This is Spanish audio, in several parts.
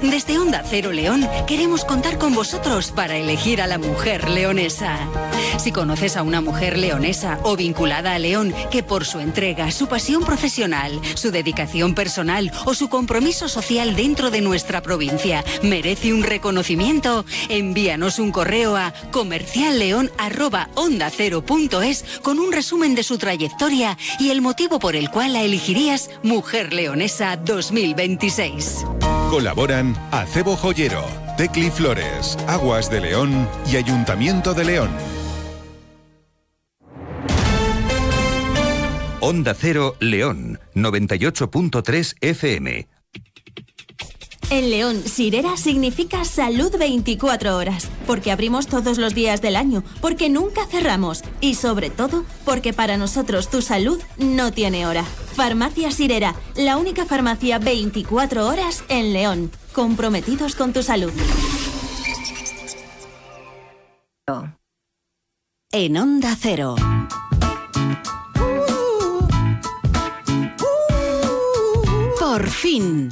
Desde Onda Cero León queremos contar con vosotros para elegir a la mujer leonesa. Si conoces a una mujer leonesa o vinculada a León que por su entrega, su pasión profesional, su dedicación personal o su compromiso social dentro de nuestra provincia merece un reconocimiento, envíanos un correo a comercialleon@ondacero.es con un resumen de su trayectoria y el motivo por el cual la elegirías Mujer Leonesa 2026. Colaboran Acebo Joyero, Tecli Flores, Aguas de León y Ayuntamiento de León. Onda Cero León, 98.3 FM. En León, Sirera significa salud 24 horas, porque abrimos todos los días del año, porque nunca cerramos y sobre todo porque para nosotros tu salud no tiene hora. Farmacia Sirera, la única farmacia 24 horas en León, comprometidos con tu salud. En Onda Cero. Por fin.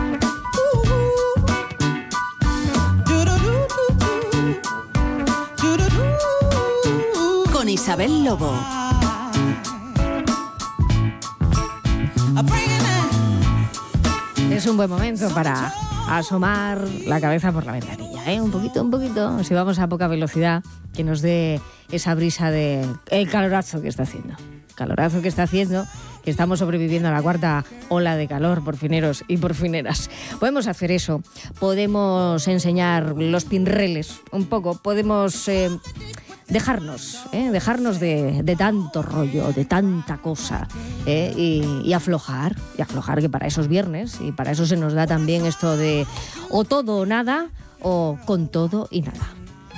Con Isabel Lobo. Es un buen momento para asomar la cabeza por la ventanilla, ¿eh? Un poquito, si vamos a poca velocidad, que nos dé esa brisa de el calorazo que está haciendo. Que estamos sobreviviendo a la cuarta ola de calor, porfineros y porfineras. Podemos hacer eso, podemos enseñar los pinreles un poco, podemos dejarnos de tanto rollo, de tanta cosa, y aflojar, que para eso es viernes y para eso se nos da también esto de o todo o nada o con todo y nada.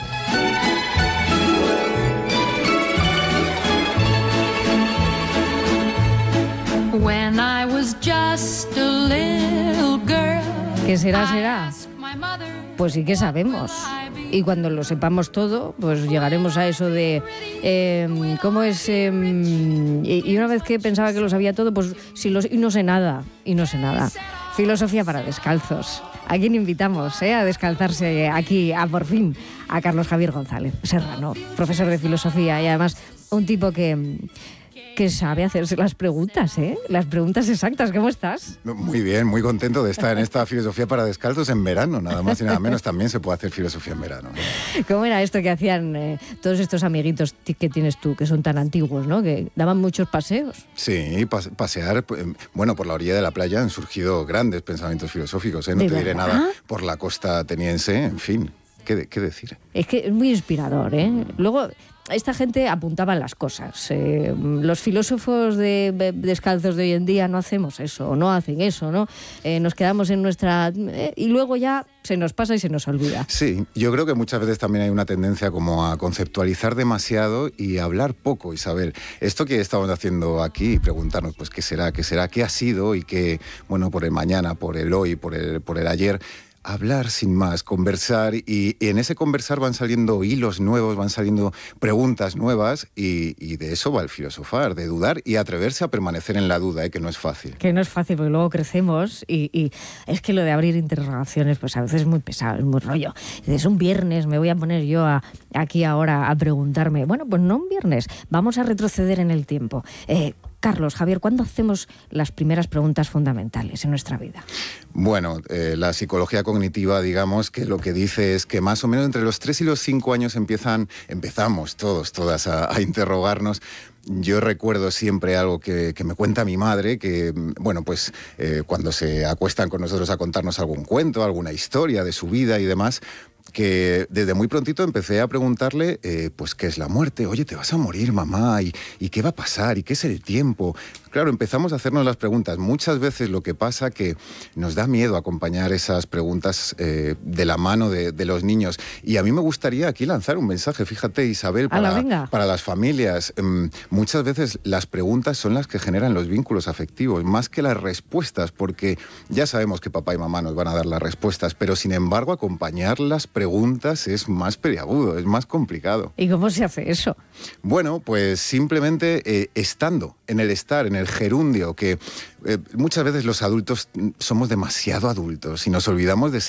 When I was just a little girl. ¿Qué será? Pues sí que sabemos. Y cuando lo sepamos todo, pues llegaremos a eso de cómo es. Y una vez que pensaba que lo sabía todo, pues y no sé nada. Filosofía para descalzos. ¿A quién invitamos a descalzarse aquí, por fin? A Carlos Javier González Serrano, profesor de filosofía y además un tipo que sabe hacerse las preguntas exactas. ¿Cómo estás? Muy bien, muy contento de estar en esta filosofía para descalzos en verano, nada más y nada menos. También se puede hacer filosofía en verano, ¿no? ¿Cómo era esto que hacían todos estos amiguitos que tienes tú, que son tan antiguos, ¿no? Que daban muchos paseos. Sí, pasear. Bueno, por la orilla de la playa han surgido grandes pensamientos filosóficos, ¿eh? No te diré nada por la costa ateniense, en fin. ¿Qué decir? Es que es muy inspirador, ¿eh? Luego, esta gente apuntaba las cosas. Los filósofos descalzos de hoy en día no hacemos eso, no hacen eso, ¿no? Nos quedamos en nuestra... y luego ya se nos pasa y se nos olvida. Sí, yo creo que muchas veces también hay una tendencia como a conceptualizar demasiado y a hablar poco, Isabel. Esto que estamos haciendo aquí, preguntarnos, pues, ¿qué será? ¿Qué ha sido? Y qué, bueno, por el mañana, por el hoy, por el ayer... Hablar sin más, conversar y en ese conversar van saliendo hilos nuevos, van saliendo preguntas nuevas y de eso va el filosofar, de dudar y atreverse a permanecer en la duda, que no es fácil. Que no es fácil porque luego crecemos y es que lo de abrir interrogaciones pues a veces es muy pesado, es muy rollo. Es un viernes, me voy a poner yo aquí ahora a preguntarme, bueno, pues no un viernes, vamos a retroceder en el tiempo. Carlos, Javier, ¿cuándo hacemos las primeras preguntas fundamentales en nuestra vida? Bueno, la psicología cognitiva, digamos, que lo que dice es que más o menos entre los 3 y los 5 años empezamos todas a interrogarnos. Yo recuerdo siempre algo que me cuenta mi madre, que, bueno, pues cuando se acuestan con nosotros a contarnos algún cuento, alguna historia de su vida y demás, que desde muy prontito empecé a preguntarle, pues, ¿qué es la muerte? Oye, ¿te vas a morir, mamá? ¿Y qué va a pasar? ¿Y qué es el tiempo? Claro, empezamos a hacernos las preguntas. Muchas veces lo que pasa que nos da miedo acompañar esas preguntas de la mano de los niños. Y a mí me gustaría aquí lanzar un mensaje, fíjate, Isabel, para las familias. Muchas veces las preguntas son las que generan los vínculos afectivos, más que las respuestas, porque ya sabemos que papá y mamá nos van a dar las respuestas, pero sin embargo acompañar las preguntas es más peliagudo, es más complicado. ¿Y cómo se hace eso? Bueno, pues simplemente estando, en el gerundio, que muchas veces los adultos somos demasiado adultos y nos olvidamos de